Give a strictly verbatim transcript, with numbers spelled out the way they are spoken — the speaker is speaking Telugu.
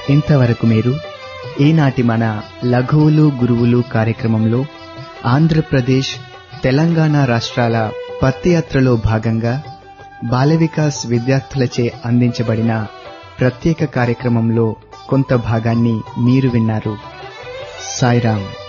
ఇంతవరకు మీరు ఈనాటి మన లఘువులు గురువులు కార్యక్రమంలో ఆంధ్రప్రదేశ్ తెలంగాణ రాష్ట్రాల పత్తియాత్రలో భాగంగా బాల వికాస్ విద్యార్థులచే అందించబడిన ప్రత్యేక కార్యక్రమంలో కొంత భాగాన్ని మీరు విన్నారు. సాయిరాం.